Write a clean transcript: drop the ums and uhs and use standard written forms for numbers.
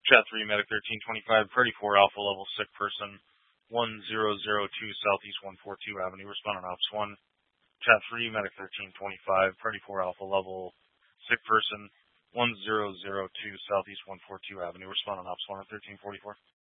Chat 3, Medic 1325, Freddy 4 Alpha level sick person 1002 Southeast 142 Avenue, respond on Ops 1. Chat 3, Medic 1325, Freddy 4 Alpha level sick person 1002 Southeast 142 Avenue, respond on Ops 1 at 1344.